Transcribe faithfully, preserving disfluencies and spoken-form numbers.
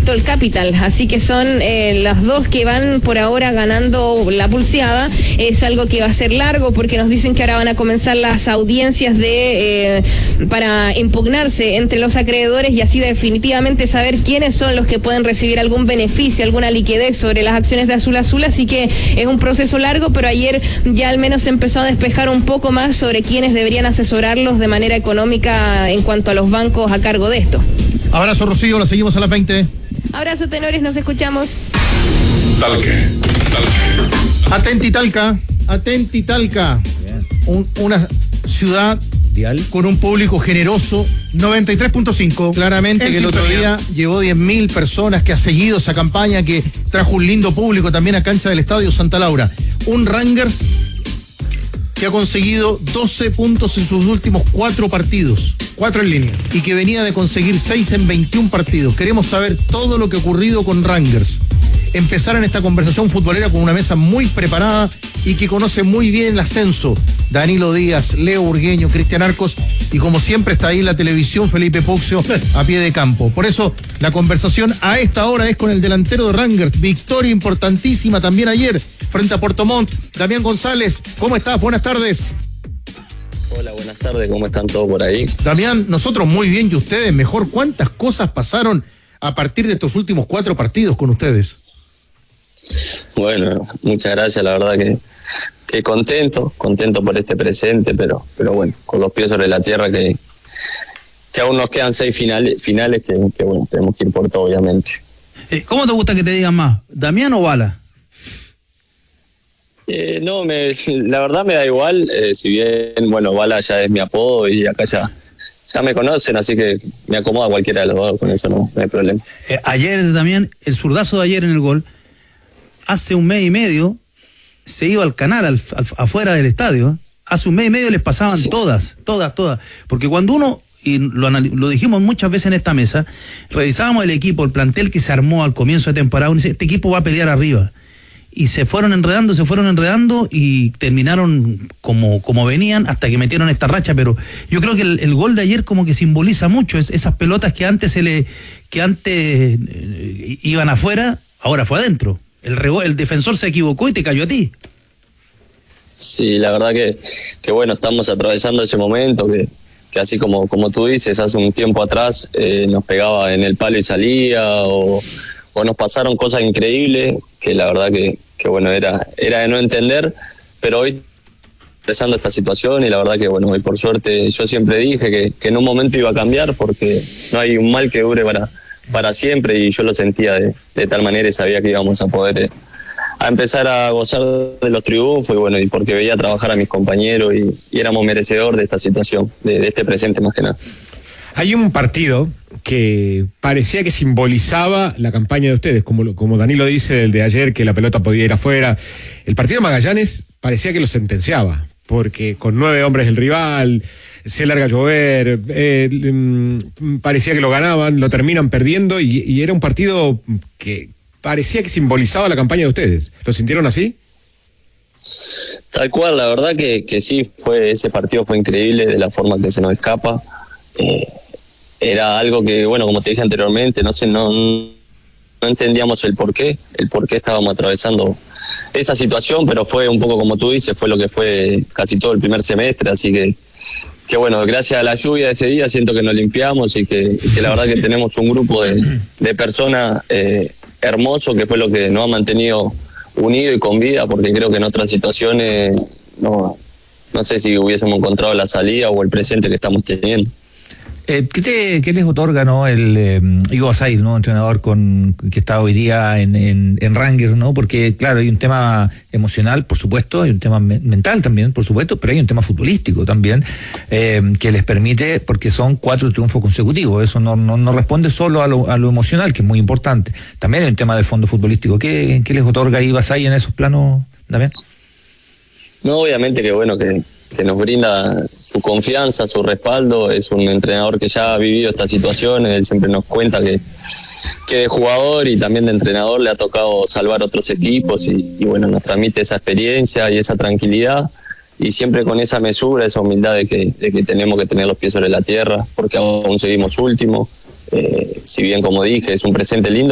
Bristol Capital, así que son eh, las dos que van por ahora ganando la pulseada. Es algo que va a ser largo porque nos dicen que ahora van a comenzar las audiencias de eh, para impugnarse entre los acreedores y así definitivamente saber quiénes son los que pueden recibir algún beneficio, alguna liquidez sobre las acciones de Azul Azul, así que es un proceso largo, pero ayer ya al menos se empezó a despejar un poco más sobre quiénes deberían asesorarlos de manera económica en cuanto a los bancos a cargo de esto. Abrazo, Rocío, la seguimos a las veinte. Abrazo, tenores, nos escuchamos. Talque, Talque. Atenti Talca, Atenti Talca. Un, una ciudad Dial. Con un público generoso. noventa y tres punto cinco. Claramente que el otro día llevó diez mil personas, que ha seguido esa campaña, que trajo un lindo público también a cancha del Estadio Santa Laura. Un Rangers que ha conseguido doce puntos en sus últimos cuatro partidos. Cuatro en línea. Y que venía de conseguir seis en veintiún partidos. Queremos saber todo lo que ha ocurrido con Rangers. Empezar en esta conversación futbolera con una mesa muy preparada y que conoce muy bien el ascenso. Danilo Díaz, Leo Burgueño, Cristian Arcos y como siempre está ahí en la televisión Felipe Poxio a pie de campo. Por eso la conversación a esta hora es con el delantero de Rangers. Victoria importantísima también ayer frente a Puerto Montt. Damián González, ¿cómo estás? Buenas tardes. Hola, buenas tardes, ¿cómo están todos por ahí? Damián, nosotros muy bien y ustedes mejor. ¿Cuántas cosas pasaron a partir de estos últimos cuatro partidos con ustedes? Bueno, muchas gracias, la verdad que, que contento, contento por este presente, pero, pero bueno, con los pies sobre la tierra que, que aún nos quedan seis finales, finales que, que bueno, tenemos que ir por todo, obviamente. Eh, ¿Cómo te gusta que te digan más? ¿Damián o Bala? Eh, no, me, la verdad me da igual, eh, si bien, bueno, Bala ya es mi apodo y acá ya, ya me conocen, así que me acomoda cualquiera de los dos, con eso no, no hay problema. Eh, ayer, Damián, el zurdazo de ayer en el gol, hace un mes y medio se iba al canal al, al, afuera del estadio. Hace un mes y medio les pasaban sí. todas, todas, todas. Porque cuando uno, y lo, lo dijimos muchas veces en esta mesa, revisábamos el equipo, el plantel que se armó al comienzo de temporada, uno dice, este equipo va a pelear arriba. Y se fueron enredando, se fueron enredando y terminaron como, como venían hasta que metieron esta racha. Pero yo creo que el, el gol de ayer como que simboliza mucho es, esas pelotas que antes se le, que antes eh, iban afuera, ahora fue adentro. El, rego, el defensor se equivocó y te cayó a ti. Sí, la verdad que, que bueno, estamos atravesando ese momento que, que así como, como tú dices, hace un tiempo atrás eh, nos pegaba en el palo y salía, o, o nos pasaron cosas increíbles que la verdad que, que bueno, era, era de no entender, pero hoy empezando esta situación y la verdad que bueno, hoy por suerte yo siempre dije que, que en un momento iba a cambiar porque no hay un mal que dure para... para siempre y yo lo sentía de, de tal manera y sabía que íbamos a poder eh, a empezar a gozar de los triunfos y bueno, y porque veía trabajar a mis compañeros y, y éramos merecedores de esta situación, de, de este presente más que nada. Hay un partido que parecía que simbolizaba la campaña de ustedes, como, como Danilo dice, el de ayer, que la pelota podía ir afuera. El partido de Magallanes parecía que lo sentenciaba, porque con nueve hombres el rival, se larga a llover, eh, mm, parecía que lo ganaban, lo terminan perdiendo y, y era un partido que parecía que simbolizaba la campaña de ustedes. ¿Lo sintieron así? Tal cual, la verdad que, que sí, fue ese partido fue increíble de la forma que se nos escapa. Eh, era algo que, bueno, como te dije anteriormente, no sé, no, no entendíamos el por qué, el por qué estábamos atravesando esa situación, pero fue un poco como tú dices, fue lo que fue casi todo el primer semestre, así que que bueno, gracias a la lluvia de ese día siento que nos limpiamos y que, y que la verdad que tenemos un grupo de, de personas eh, hermoso, que fue lo que nos ha mantenido unidos y con vida, porque creo que en otras situaciones no, no sé si hubiésemos encontrado la salida o el presente que estamos teniendo. Eh, ¿qué, te, ¿Qué les otorga, no, el eh, Igo Basay, ¿no, entrenador con que está hoy día en, en, en Rangers, ¿no? Porque claro, hay un tema emocional, por supuesto, hay un tema me- mental también, por supuesto, pero hay un tema futbolístico también eh, que les permite, porque son cuatro triunfos consecutivos. Eso no, no, no responde solo a lo, a lo emocional, que es muy importante. También hay un tema de fondo futbolístico. ¿Qué, qué les otorga Igo Basay en esos planos, Damián? No, obviamente que bueno, que que nos brinda su confianza, su respaldo. Es un entrenador que ya ha vivido estas situaciones, él siempre nos cuenta que, que de jugador y también de entrenador le ha tocado salvar otros equipos y, y bueno, nos transmite esa experiencia y esa tranquilidad y siempre con esa mesura, esa humildad de que, de que tenemos que tener los pies sobre la tierra porque aún seguimos últimos. Eh, si bien, como dije, es un presente lindo,